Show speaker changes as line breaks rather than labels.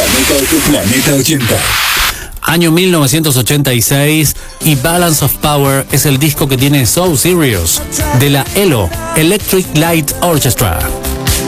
Planeta 80.
Año 1986 y Balance of Power es el disco que tiene So Serious de la ELO, Electric Light Orchestra.